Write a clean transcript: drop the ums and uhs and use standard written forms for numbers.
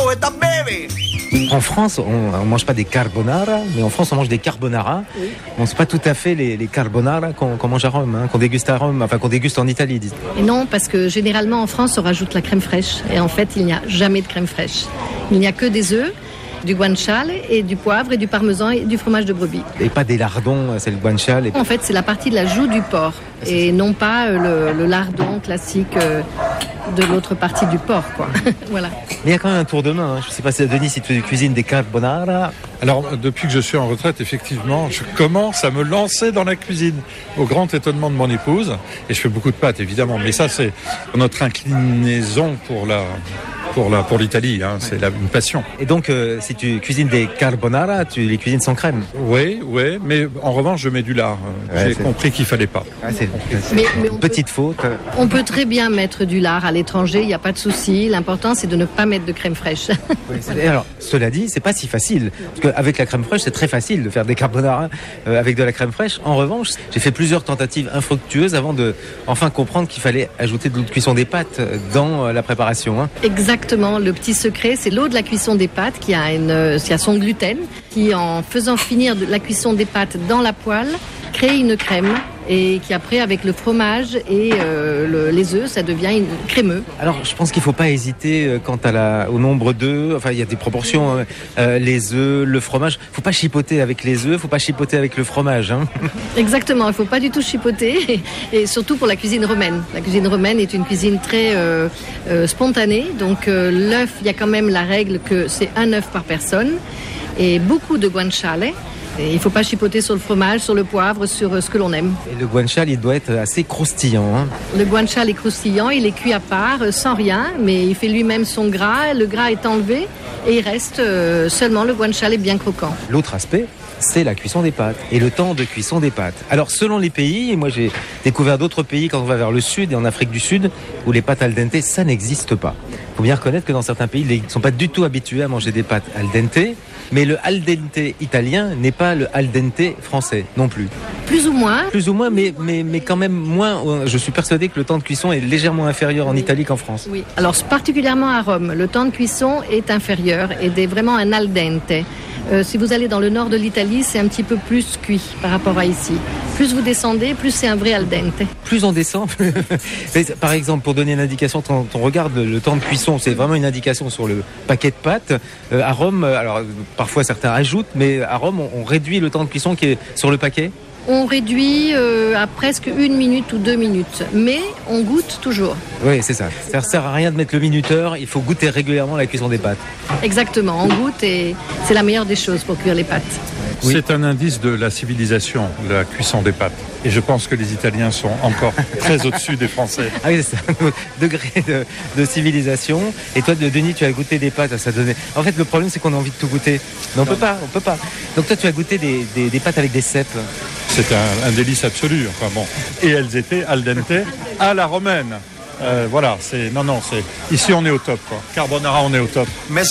En France, on mange pas des carbonara, mais en France, on mange des carbonara. Oui. Bon, c'est pas tout à fait les carbonara qu'on mange à Rome, qu'on déguste à Rome, enfin qu'on déguste en Italie. Et non, parce que généralement en France, on rajoute la crème fraîche. Et en fait, il n'y a jamais de crème fraîche. Il n'y a que des œufs, du guanciale et du poivre et du parmesan et du fromage de brebis. Et pas des lardons, c'est le guanciale. En fait, c'est la partie de la joue du porc et non pas le lardon classique de l'autre partie du porc, quoi. Voilà. Mais il y a quand même un tour de main. Je sais pas, Denis, si tu cuisines des carbonara. Alors, depuis que je suis en retraite, effectivement, je commence à me lancer dans la cuisine, au grand étonnement de mon épouse. Et je fais beaucoup de pâtes, évidemment. Mais ça, c'est notre inclinaison pour l'Italie, hein. C'est une passion. Et donc, si tu cuisines des carbonara, tu les cuisines sans crème? Oui, mais en revanche, je mets du lard. J'ai compris qu'il fallait pas. Mais petite faute. On peut très bien mettre du lard à l'étranger, il n'y a pas de souci. L'important, c'est de ne pas mettre de crème fraîche. Oui, alors, cela dit, c'est pas si facile. Parce qu'avec la crème fraîche, c'est très facile de faire des carbonara avec de la crème fraîche. En revanche, j'ai fait plusieurs tentatives infructueuses avant de enfin comprendre qu'il fallait ajouter de l'eau de cuisson des pâtes dans la préparation. Hein. Exactement. Le petit secret, c'est l'eau de la cuisson des pâtes qui a son gluten, qui en faisant finir la cuisson des pâtes dans la poêle, crée une crème et qui après avec le fromage et les œufs, ça devient crémeux. Alors je pense qu'il ne faut pas hésiter quant au nombre d'œufs, enfin il y a des proportions, les œufs, le fromage, il ne faut pas chipoter avec les œufs, il ne faut pas chipoter avec le fromage. Hein. Exactement, il ne faut pas du tout chipoter et surtout pour la cuisine romaine. La cuisine romaine est une cuisine très spontanée, donc l'œuf, il y a quand même la règle que c'est un œuf par personne et beaucoup de guanciale. Et il ne faut pas chipoter sur le fromage, sur le poivre, sur ce que l'on aime. Et le guanciale, il doit être assez croustillant. Hein. Le guanciale est croustillant, il est cuit à part, sans rien, mais il fait lui-même son gras. Le gras est enlevé et il reste seulement le guanciale bien croquant. L'autre aspect, c'est la cuisson des pâtes et le temps de cuisson des pâtes. Alors selon les pays, moi j'ai découvert d'autres pays quand on va vers le sud et en Afrique du Sud où les pâtes al dente, ça n'existe pas. Il faut bien reconnaître que dans certains pays, ils ne sont pas du tout habitués à manger des pâtes al dente, mais le al dente italien n'est pas le al dente français non plus. Plus ou moins, mais quand même moins. Je suis persuadé que le temps de cuisson est légèrement inférieur en Italie qu'en France. Oui. Alors particulièrement à Rome, le temps de cuisson est inférieur et est vraiment un al dente. Si vous allez dans le nord de l'Italie, c'est un petit peu plus cuit par rapport à ici. Plus vous descendez, plus c'est un vrai al dente. Plus on descend. Par exemple, pour donner une indication, quand on regarde le temps de cuisson, c'est vraiment une indication sur le paquet de pâtes. À Rome, alors parfois certains ajoutent, mais à Rome, on réduit le temps de cuisson qui est sur le paquet. On réduit à presque 1 minute ou 2 minutes, mais on goûte toujours. Oui, c'est ça. Ça ne sert à rien de mettre le minuteur, il faut goûter régulièrement la cuisson des pâtes. Exactement, on goûte et c'est la meilleure des choses pour cuire les pâtes. Oui. C'est un indice de la civilisation, la cuisson des pâtes. Et je pense que les Italiens sont encore très au-dessus des Français. Ah oui, c'est ça, degré de civilisation. Et toi, Denis, tu as goûté des pâtes, ça donnait... En fait, le problème, c'est qu'on a envie de tout goûter. Mais on peut pas. Donc toi, tu as goûté des pâtes avec des cèpes. C'était un délice absolu. Enfin bon. Et elles étaient al dente à la romaine. Voilà, ici on est au top, quoi. Carbonara, on est au top. Mais